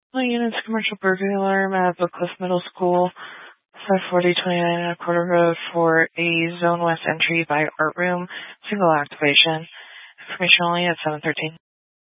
All units, commercial burglary alarm at Bookcliff Middle School, 540-29 Quarter Road for a Zone West entry by Art Room, single activation. Information only at 7:13.